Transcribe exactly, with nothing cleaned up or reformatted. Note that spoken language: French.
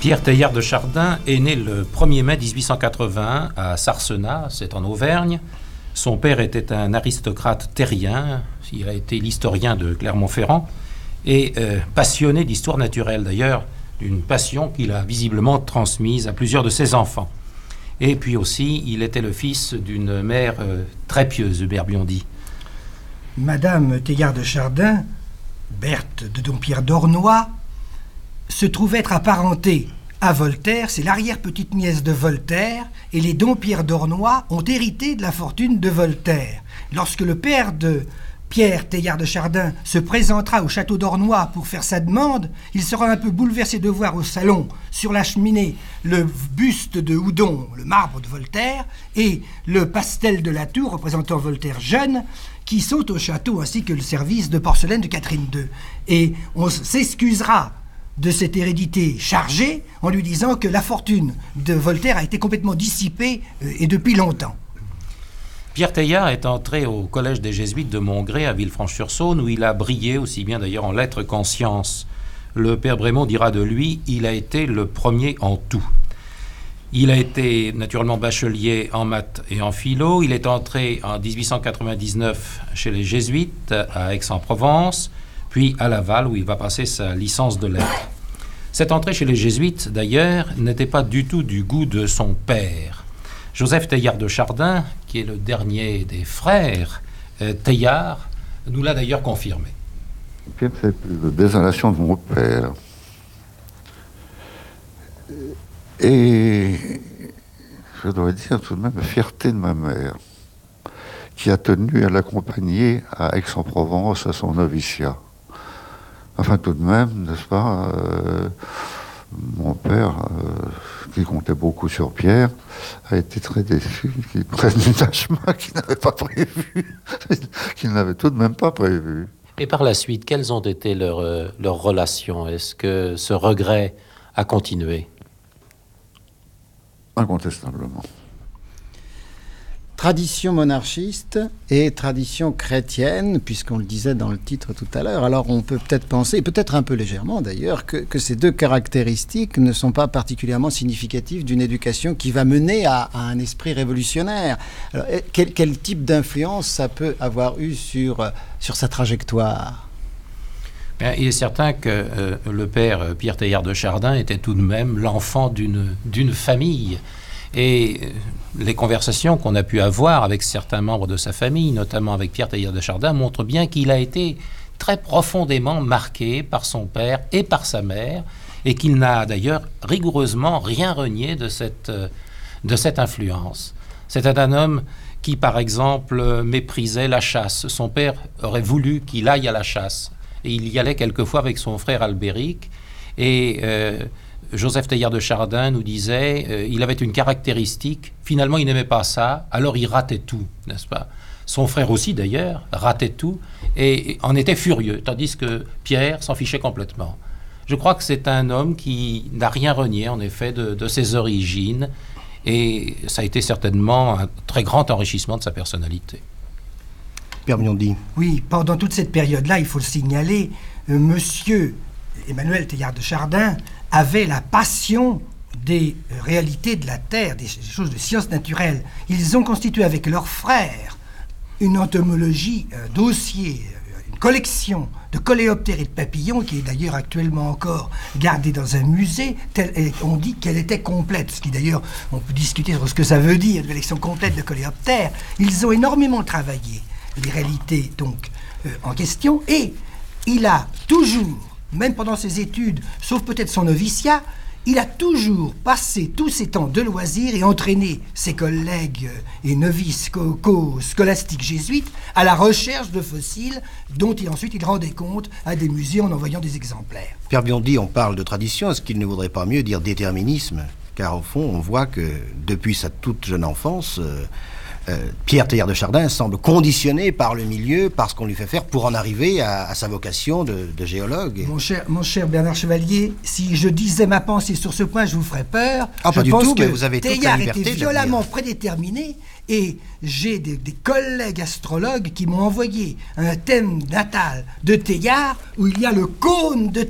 Pierre Teilhard de Chardin est né le premier mai dix-huit cent quatre-vingt à Sarcenat, c'est en Auvergne. Son père était un aristocrate terrien, il a été l'historien de Clermont-Ferrand, et euh, passionné d'histoire naturelle d'ailleurs, une passion qu'il a visiblement transmise à plusieurs de ses enfants. Et puis aussi, il était le fils d'une mère euh, très pieuse, Hubert Biondi. Madame Teilhard de Chardin, Berthe de Dompierre d'Ornois, se trouve être apparentée à Voltaire, c'est l'arrière-petite-nièce de Voltaire, et les Dompierre d'Ornois ont hérité de la fortune de Voltaire. Lorsque le père de Pierre Teilhard de Chardin se présentera au château d'Ornois pour faire sa demande, il sera un peu bouleversé de voir au salon, sur la cheminée, le buste de Houdon, le marbre de Voltaire, et le pastel de la Tour représentant Voltaire jeune, qui sont au château, ainsi que le service de porcelaine de Catherine deux. Et on s'excusera de cette hérédité chargée en lui disant que la fortune de Voltaire a été complètement dissipée euh, et depuis longtemps. Pierre Teilhard est entré au collège des Jésuites de Montgré à Villefranche-sur-Saône, où il a brillé aussi bien d'ailleurs en lettres qu'en sciences. Le père Brémond dira de lui, il a été le premier en tout. Il a été naturellement bachelier en maths et en philo. Il est entré en dix-huit cent quatre-vingt-dix-neuf chez les Jésuites à Aix-en-Provence, puis à Laval où il va passer sa licence de lettres. Cette entrée chez les Jésuites, d'ailleurs, n'était pas du tout du goût de son père. Joseph Teilhard de Chardin, qui est le dernier des frères euh, Teilhard, nous l'a d'ailleurs confirmé. Bien, c'est la désolation de mon père. Et je dois dire tout de même la fierté de ma mère, qui a tenu à l'accompagner à Aix-en-Provence à son noviciat. Enfin, tout de même, n'est-ce pas, euh, mon père, euh, qui comptait beaucoup sur Pierre, a été très déçu qu'il prenne un chemin qu'il n'avait pas prévu, qu'il n'avait tout de même pas prévu. Et par la suite, quelles ont été leurs, euh, leurs relations? Est-ce que ce regret a continué? Incontestablement. Tradition monarchiste et tradition chrétienne, puisqu'on le disait dans le titre tout à l'heure. Alors on peut peut-être penser, et peut-être un peu légèrement d'ailleurs, que, que ces deux caractéristiques ne sont pas particulièrement significatives d'une éducation qui va mener à, à un esprit révolutionnaire. Alors, quel, quel type d'influence ça peut avoir eu sur, sur sa trajectoire ? Bien, il est certain que euh, le père Pierre Teilhard de Chardin était tout de même l'enfant d'une, d'une famille. Et les conversations qu'on a pu avoir avec certains membres de sa famille, notamment avec Pierre Teilhard de Chardin, montrent bien qu'il a été très profondément marqué par son père et par sa mère, et qu'il n'a d'ailleurs rigoureusement rien renié de cette, de cette influence. C'était un homme qui, par exemple, méprisait la chasse. Son père aurait voulu qu'il aille à la chasse, et il y allait quelquefois avec son frère Albéric, et... Euh, Joseph Teilhard de Chardin nous disait euh, il avait une caractéristique, finalement il n'aimait pas ça, alors il ratait tout, n'est-ce pas? Son frère aussi d'ailleurs ratait tout et, et en était furieux, tandis que Pierre s'en fichait complètement. Je crois que c'est un homme qui n'a rien renié en effet de, de ses origines et ça a été certainement un très grand enrichissement de sa personnalité. Père Biondi. Oui, pendant toute cette période-là, il faut le signaler, euh, monsieur Emmanuel Teilhard de Chardin avait la passion des réalités de la Terre, des choses de sciences naturelles. Ils ont constitué avec leurs frères une entomologie, un dossier, une collection de coléoptères et de papillons qui est d'ailleurs actuellement encore gardée dans un musée. Tel, on dit qu'elle était complète, ce qui d'ailleurs, on peut discuter sur ce que ça veut dire, une collection complète de coléoptères. Ils ont énormément travaillé les réalités donc euh, en question et il a toujours, même pendant ses études, sauf peut-être son noviciat, il a toujours passé tous ses temps de loisirs et entraîné ses collègues et novices co- co- scolastiques jésuites à la recherche de fossiles dont il, ensuite il rendait compte à des musées en envoyant des exemplaires. Père Biondi, on parle de tradition, est-ce qu'il ne vaudrait pas mieux dire déterminisme? Car au fond, on voit que depuis sa toute jeune enfance... Euh, Euh, Pierre Teilhard de Chardin semble conditionné par le milieu, par ce qu'on lui fait faire pour en arriver à, à sa vocation de, de géologue. Mon cher, mon cher Bernard Chevalier, si je disais ma pensée sur ce point, je vous ferais peur. Ah, je pas du pense tout, que mais vous avez toute la Teilhard liberté était de le violemment dire. prédéterminé et j'ai des, des collègues astrologues qui m'ont envoyé un thème natal de Teilhard où il y a le cône de